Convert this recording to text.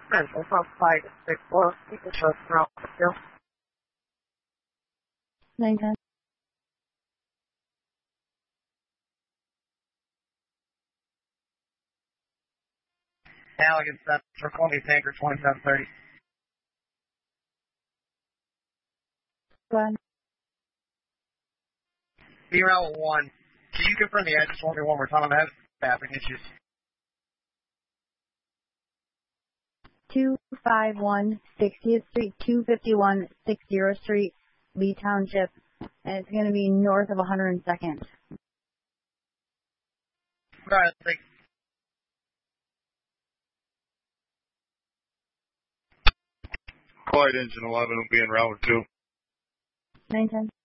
Central Southside 64, people show throughout the field. 910. Allegan Central, Columbia Tanker 2730. Go ahead. BRL 1. Can you confirm the address for me one more time? I'm having traffic issues. 251 60th Street, 251 60th Street, Lee Township, and it's going to be north of 102nd. All right, thanks. Quiet engine 11 will be in route 2. 910.